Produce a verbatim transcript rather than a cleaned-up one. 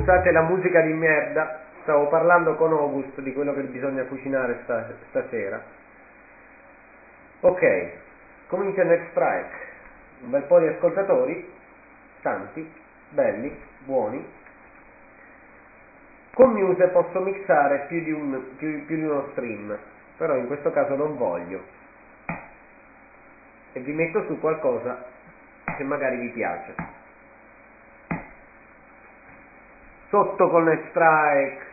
scusate la musica di merda, stavo parlando con August di quello che bisogna cucinare sta- stasera. Ok, comincia Next Strike, un bel po' di ascoltatori, tanti, belli, buoni. Con Muse posso mixare più di, un, più, più di uno stream, però in questo caso non voglio, e vi metto su qualcosa che magari vi piace. Sotto con Next Strike.